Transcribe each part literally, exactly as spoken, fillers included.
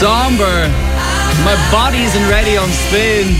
Somber. My body isn't ready on Spin.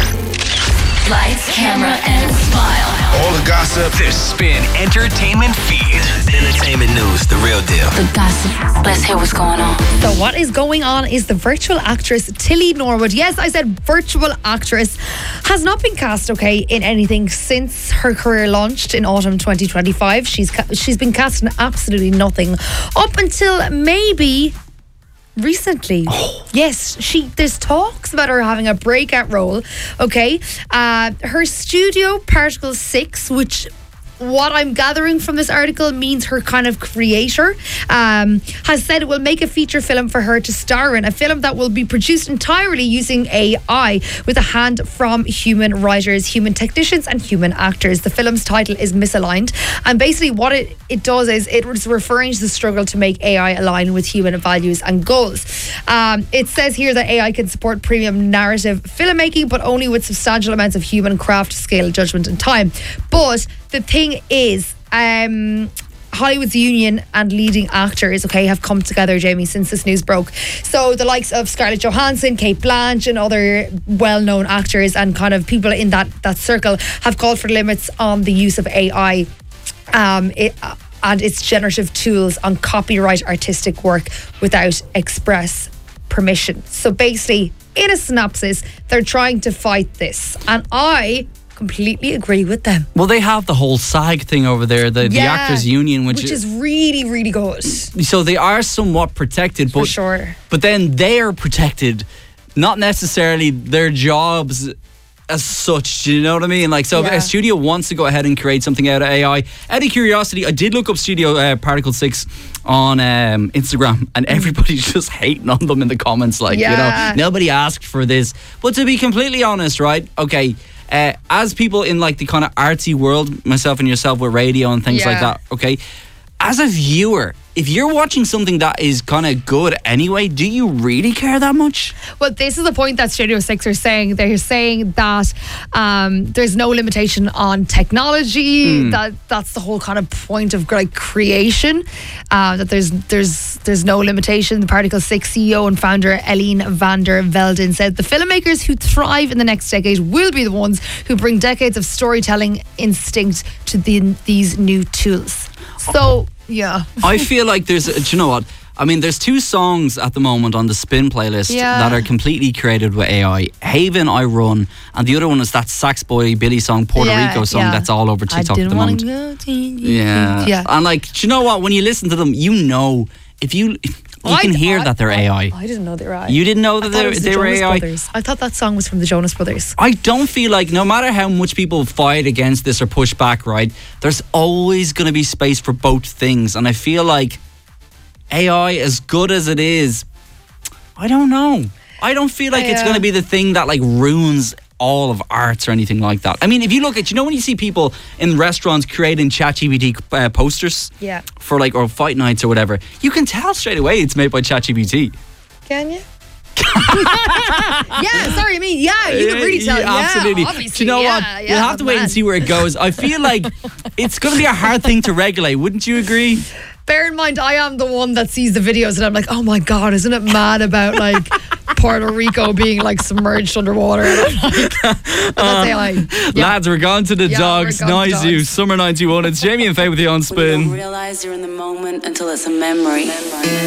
Lights, camera, and smile. All the gossip. The Spin Entertainment Feed. Entertainment news, the real deal. The gossip. Let's hear what's going on. So what is going on is the virtual actress Tilly Norwood, yes, I said virtual actress, has not been cast, okay, in anything since her career launched in autumn twenty twenty-five. She's ca- she's been cast in absolutely nothing up until maybe recently. Oh. Yes, she. There's talks about her having a breakout role. Okay, uh, her studio Particle Six, which, what I'm gathering from this article, means her kind of creator, um, has said it will make a feature film for her to star in, a film that will be produced entirely using A I with a hand from human writers, human technicians and human actors. The film's title is Misaligned, and basically what it, it does is it was referring to the struggle to make A I align with human values and goals. Um, it says here that A I can support premium narrative filmmaking, but only with substantial amounts of human craft, skill, judgment and time. But the thing is, um, Hollywood's union and leading actors, okay, have come together, Jamie, since this news broke. So the likes of Scarlett Johansson, Cate Blanchett and other well-known actors and kind of people in that, that circle have called for limits on the use of A I um, it, uh, and its generative tools on copyright artistic work without express permission. So basically, in a synopsis, they're trying to fight this. And I completely agree with them. Well, they have the whole SAG thing over there, the, the Yeah, Actors Union, which, which is really, really good. So they are somewhat protected, but For sure. but then they are protected, not necessarily their jobs as such. Do you know what I mean? Like, so Yeah. if a studio wants to go ahead and create something out of A I, out of curiosity, I did look up Studio uh, Particle Six on um, Instagram, and everybody's just hating on them in the comments. Like, Yeah. you know, nobody asked for this. But to be completely honest, right? Okay. Uh, as people in like the kind of artsy world, myself and yourself with radio and things like Yeah. that, okay, as a viewer, if you're watching something that is kind of good anyway, do you really care that much? Well, this is the point that Studio Six are saying. They're saying that um, there's no limitation on technology. Mm. That that's the whole kind of point of like creation. Uh, that there's there's there's no limitation. The Particle Six C E O and founder Eileen van der Velden said the filmmakers who thrive in the next decade will be the ones who bring decades of storytelling instinct to the, these new tools. So yeah, I feel like there's, do you know what? I mean, there's two songs at the moment on the Spin playlist Yeah. that are completely created with A I. Haven, I Run, and the other one is that Sax Boy Billy song, Puerto Yeah, Rico song, yeah. that's all over TikTok I at didn't the want moment. to go to Yeah. yeah. And like, do you know what? When you listen to them, you know, if you, you can I- hear I- that they're A I. I didn't know they were A I. You didn't know that I thought they, it was the they were Jonas A I? Brothers. I thought that song was from the Jonas Brothers. I don't feel like, no matter how much people fight against this or push back, right, there's always going to be space for both things. And I feel like A I, as good as it is, I don't know. I don't feel like it's Yeah. going to be the thing that like ruins all of arts or anything like that. I mean, if you look at, you know, when you see people in restaurants creating ChatGPT uh, posters Yeah. for like, or fight nights or whatever, you can tell straight away it's made by ChatGPT. Can you? yeah, sorry, I mean, yeah, you can really tell. Yeah, absolutely. obviously. Do you know yeah, what? Yeah, we'll have to wait man. and see where it goes. I feel like it's going to be a hard thing to regulate. Wouldn't you agree? Bear in mind, I am the one that sees the videos and I'm like, oh my God, isn't it mad about like Puerto Rico being like submerged underwater? And I'm like, that's A I. Yeah. Lads, we're gone to the Yeah, dogs. we're gone to Nice you. dogs. Summer ninety-one. It's Jamie and Faye with you on You don't Spin. realize you're in the moment until it's a memory.